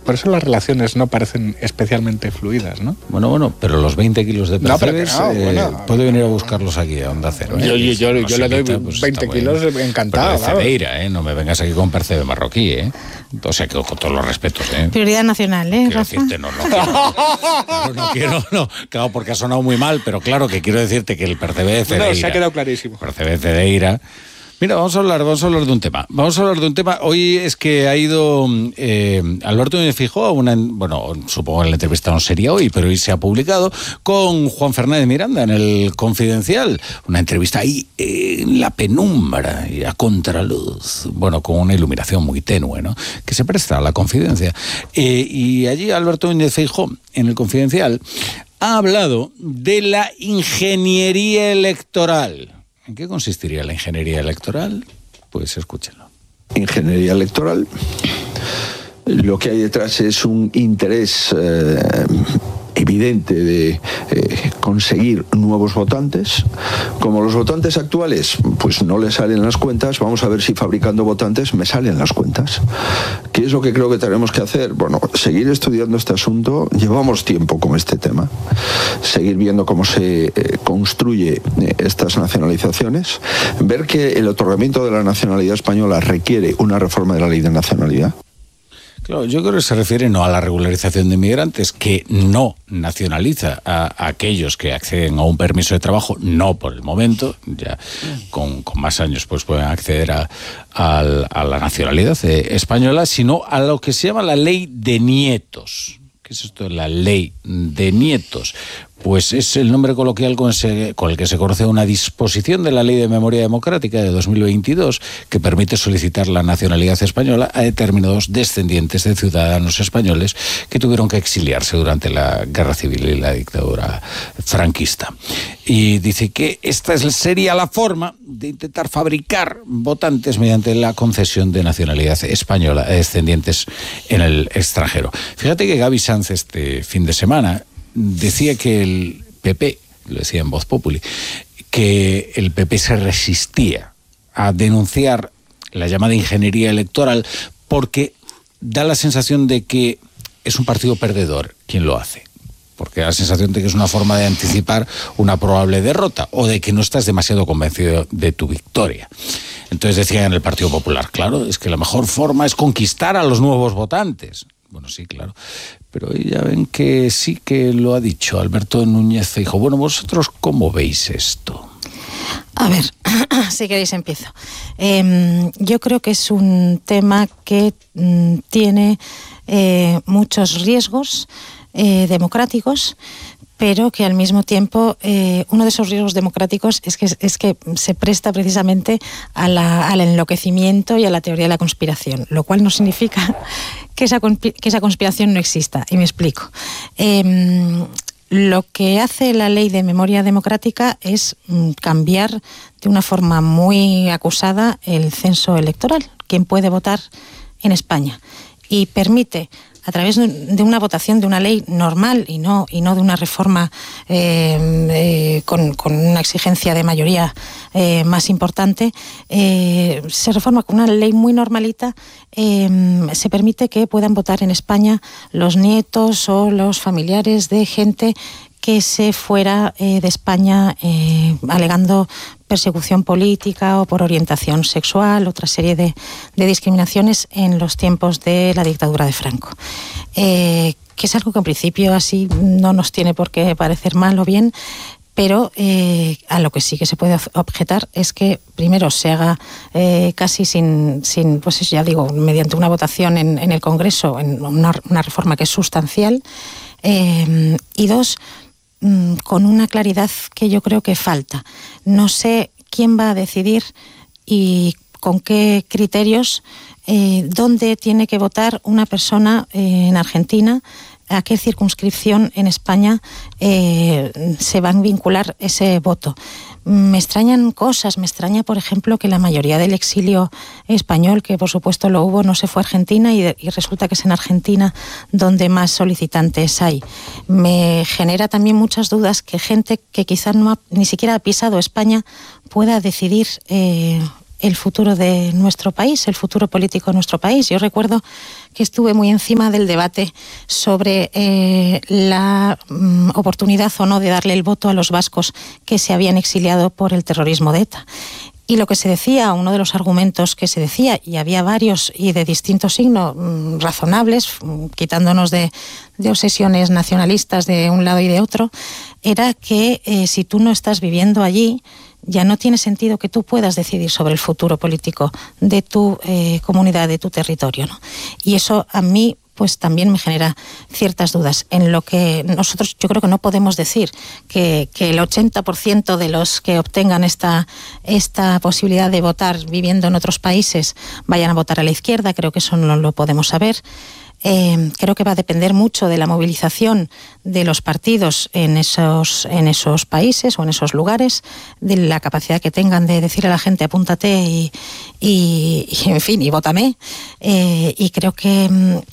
Por eso las relaciones no parecen especialmente fluidas, ¿no? Bueno, pero los 20 kilos de percebes, puede venir a buscarlos aquí a Onda Cero. Yo le doy 20 kilos encantado. Pero de Cedeira, no me vengas aquí con percebe marroquí, O sea, que con todos los respetos, Prioridad nacional, Quiero Rafa? decirte, no quiero, claro, porque ha sonado muy mal, pero claro que quiero decirte que el percebe de Cedeira... No, se ha quedado clarísimo. Percebe de Cedeira... Mira, vamos a hablar de un tema. Hoy es que ha ido Alberto Núñez Feijóo supongo que la entrevista no sería hoy, pero hoy se ha publicado con Juan Fernández Miranda en El Confidencial. Una entrevista ahí en la penumbra y a contraluz, con una iluminación muy tenue, ¿no? Que se presta a la confidencia. Y allí Alberto Núñez Feijóo, en El Confidencial, ha hablado de la ingeniería electoral. ¿En qué consistiría la ingeniería electoral? Pues escúchenlo. Ingeniería electoral, lo que hay detrás es un interés evidente de conseguir nuevos votantes. Como los votantes actuales pues no les salen las cuentas, vamos a ver si fabricando votantes me salen las cuentas. ¿Qué es lo que creo que tenemos que hacer? Seguir estudiando este asunto. Llevamos tiempo con este tema. Seguir viendo cómo se construye estas nacionalizaciones. Ver que el otorgamiento de la nacionalidad española requiere una reforma de la ley de nacionalidad. Claro, yo creo que se refiere no a la regularización de inmigrantes, que no nacionaliza a aquellos que acceden a un permiso de trabajo, no por el momento, ya con más años pues pueden acceder a la nacionalidad española, sino a lo que se llama la ley de nietos. ¿Qué es esto de la ley de nietos? Pues es el nombre coloquial con el que se conoce una disposición de la Ley de Memoria Democrática de 2022 que permite solicitar la nacionalidad española a determinados descendientes de ciudadanos españoles que tuvieron que exiliarse durante la Guerra Civil y la dictadura franquista. Y dice que esta sería la forma de intentar fabricar votantes mediante la concesión de nacionalidad española a descendientes en el extranjero. Fíjate que Gaby Sanz este fin de semana decía que el PP, lo decía en Voz Populi, que el PP se resistía a denunciar la llamada ingeniería electoral porque da la sensación de que es un partido perdedor quien lo hace. Porque da la sensación de que es una forma de anticipar una probable derrota o de que no estás demasiado convencido de tu victoria. Entonces decía en el Partido Popular, claro, es que la mejor forma es conquistar a los nuevos votantes. Bueno, sí, claro. Pero ya ven que sí que lo ha dicho Alberto Núñez Feijóo. Bueno, ¿vosotros cómo veis esto? A ver, si queréis empiezo. Yo creo que es un tema que tiene muchos riesgos democráticos, pero que al mismo tiempo uno de esos riesgos democráticos es que se presta precisamente al enloquecimiento y a la teoría de la conspiración, lo cual no significa que esa conspiración no exista, y me explico. Lo que hace la Ley de Memoria Democrática es cambiar de una forma muy acusada el censo electoral, quién puede votar en España, y permite, a través de una votación de una ley normal y no de una reforma con una exigencia de mayoría más importante, se reforma con una ley muy normalita, se permite que puedan votar en España los nietos o los familiares de gente que se fuera de España alegando persecución política o por orientación sexual, otra serie de discriminaciones en los tiempos de la dictadura de Franco. Que es algo que en principio así no nos tiene por qué parecer mal o bien, pero a lo que sí que se puede objetar es que primero se haga casi sin pues ya digo, mediante una votación en el Congreso, en una reforma que es sustancial, y dos, con una claridad que yo creo que falta. No sé quién va a decidir y con qué criterios dónde tiene que votar una persona en Argentina, a qué circunscripción en España se va a vincular ese voto. Me extrañan cosas, me extraña, por ejemplo, que la mayoría del exilio español, que por supuesto lo hubo, no se fue a Argentina y resulta que es en Argentina donde más solicitantes hay. Me genera también muchas dudas que gente que quizás ni siquiera ha pisado España pueda decidir el futuro de nuestro país, el futuro político de nuestro país. Yo recuerdo que estuve muy encima del debate sobre la oportunidad o no de darle el voto a los vascos que se habían exiliado por el terrorismo de ETA. Y lo que se decía, uno de los argumentos que se decía, y había varios y de distinto signo, razonables, quitándonos de obsesiones nacionalistas de un lado y de otro, era que si tú no estás viviendo allí, ya no tiene sentido que tú puedas decidir sobre el futuro político de tu comunidad, de tu territorio, ¿no? Y eso a mí pues también me genera ciertas dudas. En lo que nosotros, yo creo que no podemos decir que el 80% de los que obtengan esta posibilidad de votar viviendo en otros países vayan a votar a la izquierda. Creo que eso no lo podemos saber. Creo que va a depender mucho de la movilización de los partidos en esos países o en esos lugares, de la capacidad que tengan de decir a la gente apúntate y en fin, y vótame. Y creo que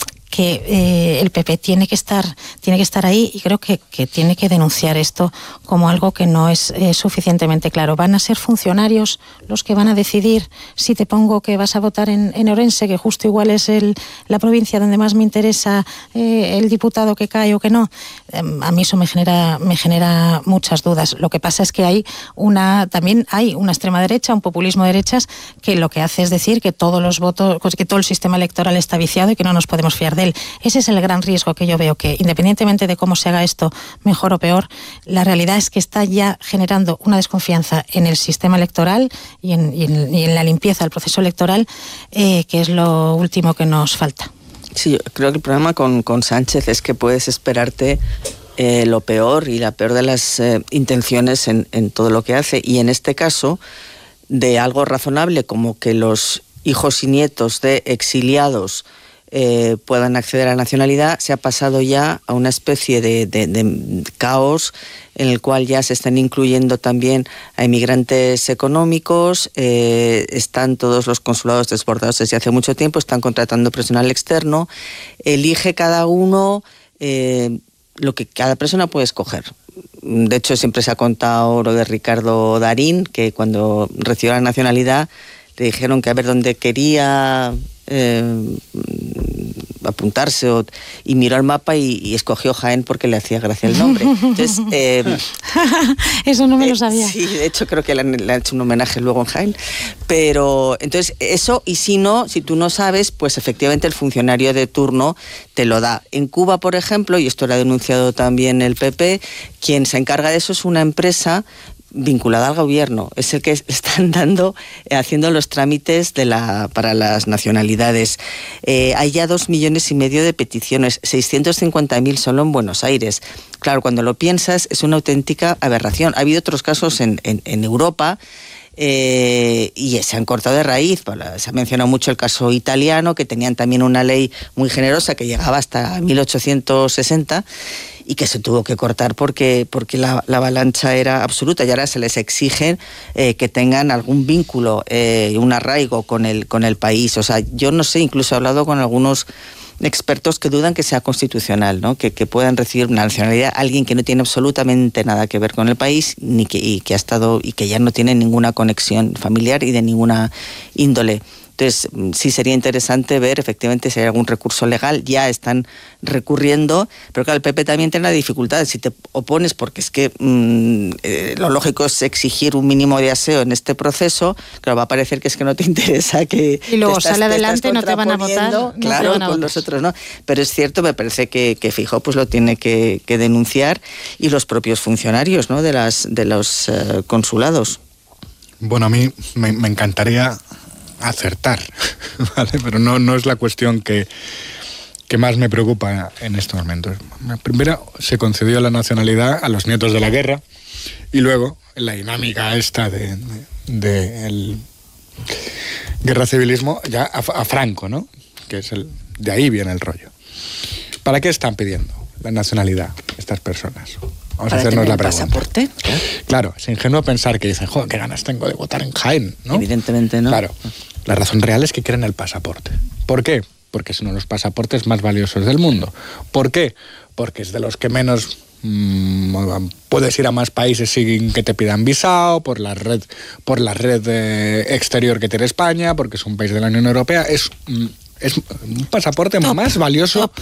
el PP tiene que estar ahí, y creo que tiene que denunciar esto como algo que no es suficientemente claro. ¿Van a ser funcionarios los que van a decidir si te pongo que vas a votar en Orense, que justo igual es la provincia donde más me interesa el diputado que cae o que no? A mí eso me genera muchas dudas. Lo que pasa es que también hay una extrema derecha, un populismo de derechas, que lo que hace es decir que todos los votos, que todo el sistema electoral está viciado y que no nos podemos fiar de él. Ese es el gran riesgo que yo veo, que independientemente de cómo se haga esto, mejor o peor, la realidad es que está ya generando una desconfianza en el sistema electoral y en la limpieza del proceso electoral, que es lo último que nos falta. Sí, yo creo que el problema con Sánchez es que puedes esperarte lo peor y la peor de las intenciones en todo lo que hace, y en este caso de algo razonable como que los hijos y nietos de exiliados puedan acceder a la nacionalidad, se ha pasado ya a una especie de caos en el cual ya se están incluyendo también a inmigrantes económicos, están todos los consulados desbordados desde hace mucho tiempo, están contratando personal externo, elige cada uno lo que cada persona puede escoger. De hecho, siempre se ha contado lo de Ricardo Darín, que cuando recibió la nacionalidad le dijeron que a ver dónde quería apuntarse y miró el mapa y escogió Jaén porque le hacía gracia el nombre. Entonces, eso no me lo sabía. Sí, de hecho creo que le han hecho un homenaje luego en Jaén. Pero entonces eso, y si tú no sabes, pues efectivamente el funcionario de turno te lo da. En Cuba, por ejemplo, y esto lo ha denunciado también el PP, quien se encarga de eso es una empresa vinculada al gobierno, es el que están haciendo los trámites para las nacionalidades. Hay ya 2,5 millones de peticiones, 650.000 solo en Buenos Aires. Claro, cuando lo piensas es una auténtica aberración. Ha habido otros casos en Europa y se han cortado de raíz. Se ha mencionado mucho el caso italiano, que tenían también una ley muy generosa que llegaba hasta 1860 y que se tuvo que cortar porque la avalancha era absoluta, y ahora se les exige que tengan algún vínculo, un arraigo con el país. O sea, yo no sé, incluso he hablado con algunos expertos que dudan que sea constitucional, ¿no? Que puedan recibir una nacionalidad alguien que no tiene absolutamente nada que ver con el país y que ha estado y que ya no tiene ninguna conexión familiar y de ninguna índole. Entonces, sí sería interesante ver efectivamente si hay algún recurso legal. Ya están recurriendo, pero claro, el PP también tiene la dificultad. Si te opones, porque es que lo lógico es exigir un mínimo de aseo en este proceso, claro, va a parecer que es que no te interesa que... Y luego sale adelante, no te van a votar. Claro, con los otros no. Pero es cierto, me parece que Feijóo pues lo tiene que denunciar, y los propios funcionarios, ¿no?, de los consulados. Bueno, a mí me encantaría acertar, ¿vale? Pero no es la cuestión que más me preocupa en estos momentos. Primero, se concedió la nacionalidad a los nietos de la guerra, y luego la dinámica esta del guerra civilismo ya a Franco, ¿no? Que es de ahí viene el rollo. ¿Para qué están pidiendo la nacionalidad estas personas? Vamos a hacernos la pregunta. ¿Pasaporte? Claro, es ingenuo pensar que dicen, joder, qué ganas tengo de votar en Jaén, ¿no? Evidentemente no. Claro, la razón real es que quieren el pasaporte. ¿Por qué? Porque son los pasaportes más valiosos del mundo. ¿Por qué? Porque es de los que menos Puedes ir a más países sin que te pidan visado, por la red exterior que tiene España, porque es un país de la Unión Europea. Es un pasaporte más valioso